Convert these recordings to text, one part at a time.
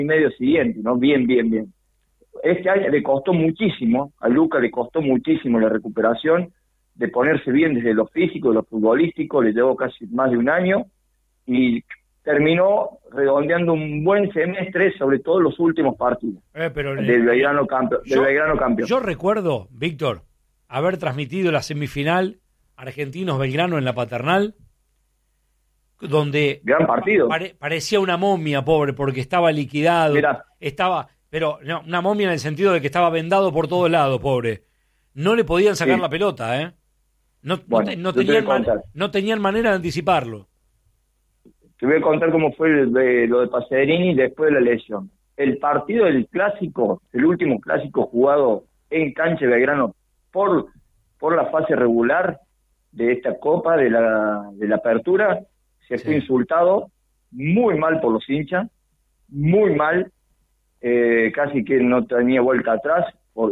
y medio siguiente, ¿no? Bien, bien, bien. Este año le costó muchísimo, a Luca le costó muchísimo la recuperación, de ponerse bien desde lo físico, de lo futbolístico, le llevó casi más de un año, y terminó redondeando un buen semestre, sobre todo los últimos partidos del Belgrano campeón. Yo recuerdo, Víctor, haber transmitido la semifinal Argentinos-Belgrano en la Paternal, donde gran partido. Parecía una momia, pobre, porque estaba liquidado, pero no, una momia en el sentido de que estaba vendado por todos lados, pobre. No le podían sacar la pelota, ¿eh? No tenían manera de anticiparlo. Te voy a contar cómo fue lo de Pacerini después de la lesión. El partido del clásico, el último clásico jugado en cancha de Belgrano por la fase regular de esta Copa, de la Apertura, se fue insultado muy mal por los hinchas, muy mal, casi que no tenía vuelta atrás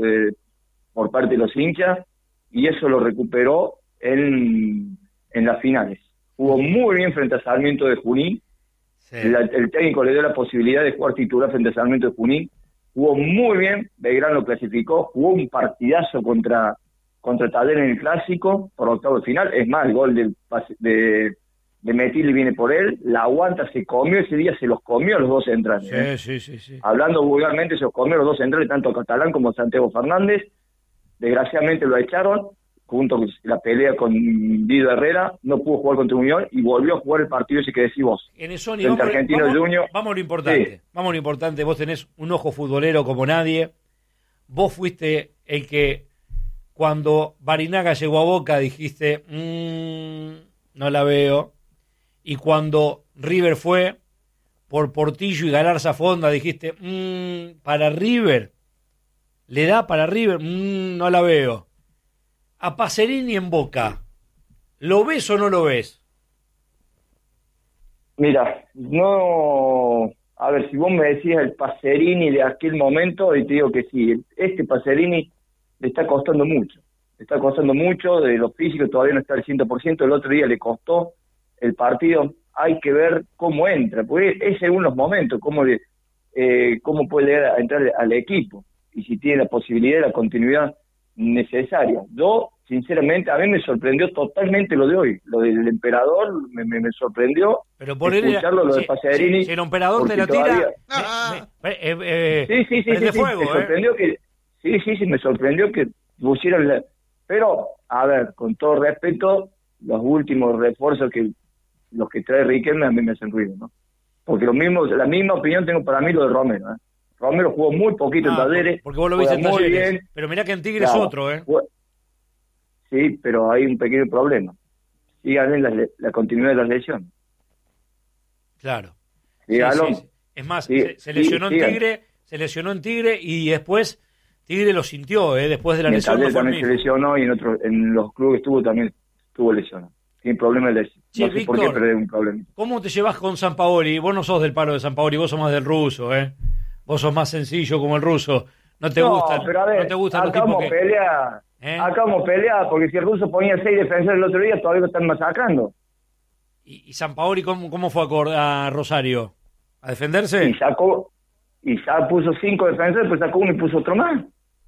por parte de los hinchas, y eso lo recuperó en las finales. Jugó muy bien frente a Sarmiento de Junín. Sí. El técnico le dio la posibilidad de jugar titular frente a Sarmiento de Junín. Jugó muy bien, Belgrano clasificó, jugó un partidazo contra Talleres en el clásico, por octavo de final. Es más, el gol de Metil viene por él, la aguanta, se comió ese día, se los comió a los dos centrales. Sí. Hablando vulgarmente, se los comió a los dos centrales, tanto Catalán como Santiago Fernández. Desgraciadamente lo echaron, junto con la pelea con Guido Herrera, no pudo jugar contra Unión y volvió a jugar el partido ese que decís vos. Vamos a lo importante, vos tenés un ojo futbolero como nadie, vos fuiste el que cuando Barinaga llegó a Boca dijiste, no la veo, y cuando River fue por Portillo y Galarza Fonda dijiste, para River, le da para River, no la veo. A Pacerini en Boca, ¿lo ves o no lo ves? Mira, no... A ver, si vos me decías el Pacerini de aquel momento, y te digo que sí, este Pacerini le está costando mucho. Le está costando mucho, de lo físico todavía no está al 100%, el otro día le costó el partido. Hay que ver cómo entra, porque es según los momentos, cómo puede entrar al equipo, y si tiene la posibilidad de la continuidad necesaria. Yo, sinceramente, a mí me sorprendió totalmente lo de hoy, lo del emperador, me sorprendió. Pero por escucharlo, lo de Pacerini. Si el emperador te lo tira, sí, de fuego, me sorprendió me sorprendió que pusieran pero, a ver, con todo respeto, los últimos refuerzos los que trae Riquelme a mí me hacen ruido, ¿no? Porque la misma opinión tengo para mí lo de Romero, ¿eh? Romero jugó muy poquito en Talleres. Porque vos lo viste en Talleres. Bien. Pero mirá que en Tigre es otro, ¿eh? Sí, pero hay un pequeño problema. Sigan la continuidad de las lesiones. Claro. Sí. Es más, se lesionó en Tigre y después Tigre lo sintió, después de la lesión. No también se lesionó y en los clubes también estuvo lesionado. Sin problema de lesión. Sí, no sé Víctor, por qué perder un problema. ¿Cómo te llevas con Sampaoli? Vos no sos del palo de Sampaoli, vos sos más del ruso, ¿eh? Vos sos más sencillo como el ruso. No te gusta. Pero a ver, acá vamos a pelear, porque si el ruso ponía 6 defensores el otro día, todavía lo están masacrando. ¿Y Sampaoli cómo fue a Rosario? ¿A defenderse? Y puso 5 defensores, pues sacó uno y puso otro más.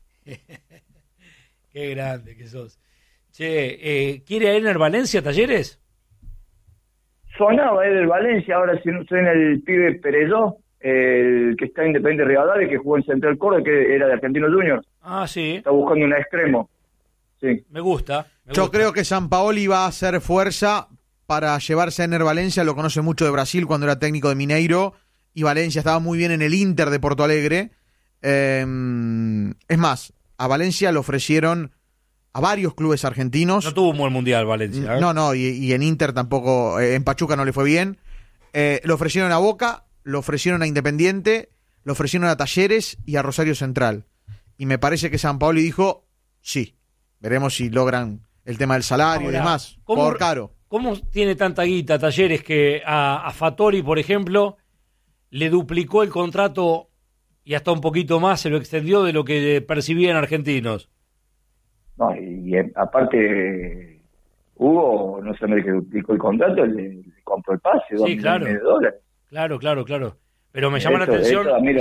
Qué grande que sos. Che, ¿quiere a Ener Valencia, Talleres? Sonaba del Valencia, ahora si no suena el pibe Perelló, el que está en Independiente Rivadavia, que jugó en Central Córdoba, que era de Argentinos Juniors. Ah, sí. Está buscando un extremo. Sí. Me gusta. Yo creo que Sampaoli va a hacer fuerza para llevarse a Ener Valencia, lo conoce mucho de Brasil cuando era técnico de Mineiro, y Valencia estaba muy bien en el Inter de Porto Alegre. Es más, a Valencia le ofrecieron a varios clubes argentinos. No tuvo un buen mundial Valencia. No, y en Inter tampoco, en Pachuca no le fue bien. Lo ofrecieron a Boca, lo ofrecieron a Independiente, lo ofrecieron a Talleres y a Rosario Central. Y me parece que Sampaoli dijo, sí, veremos si logran el tema del salario y demás. Por caro. ¿Cómo tiene tanta guita Talleres que a Fattori, por ejemplo, le duplicó el contrato y hasta un poquito más se lo extendió de lo que percibían Argentinos? No, y aparte, Hugo no solamente que duplicó el contrato, le compró el pase, sí, $2 millones. Claro. Pero me llama la atención